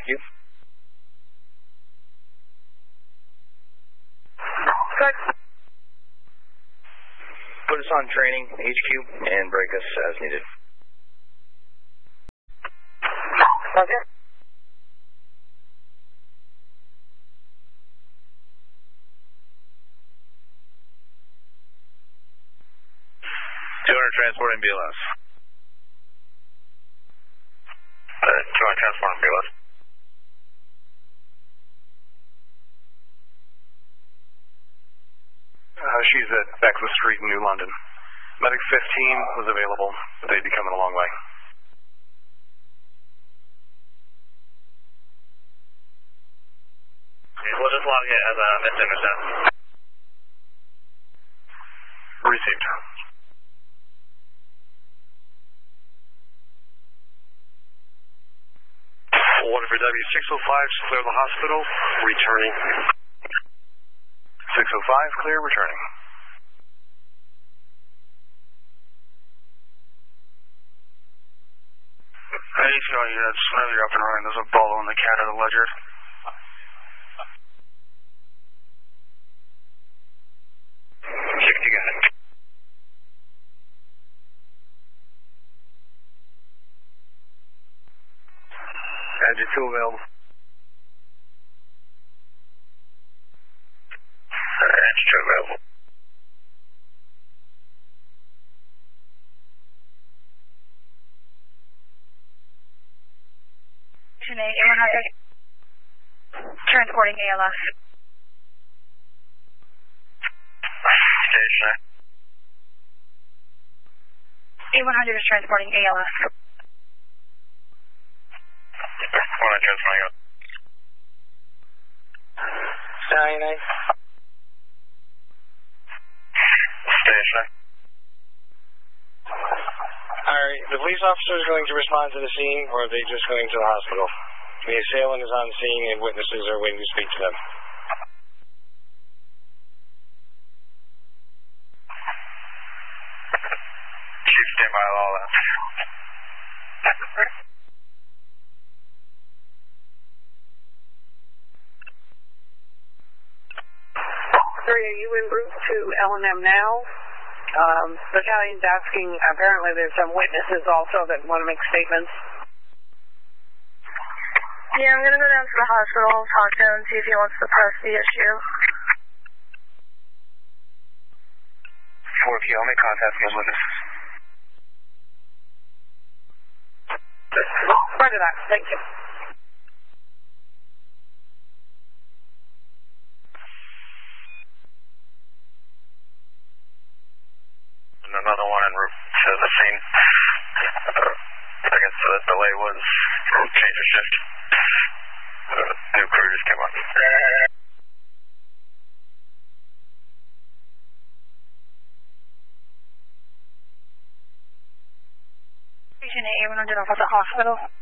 HQ. Good. Put us on training, HQ, and break us as needed. Okay. Transporting BLS. 200 transporting BLS. She's at Bexley Street in New London. Medic 15 was available, but they'd be coming a long way. We'll just log it as a misintercept. Received. Order for W605, clear the hospital, returning. 605, clear, returning. Hey, Phil, yeah, it's you're up and running. There's a bolo in the cat of the ledger. You got it. Adjunct 2 available. Adjunct 2 available. Transporting ALS. Station. A100 is transporting ALS. One transporting ALS. Cyanide. Station. Are the police officers going to respond to the scene, or are they just going to the hospital? The assailant is on scene and witnesses are waiting to speak to them. Chief, stand by all that. 3, are you en route to L&M now? Battalion's asking, apparently there's some witnesses also that want to make statements. Yeah, I'm going to go down to the hospital, talk to him, see if he wants to press the issue. 4Q, I'll make contact with witnesses. Right of that, thank you. Another one en route to the scene. I guess the delay was change of shift. New crew just came on. Station A100 off at the hospital.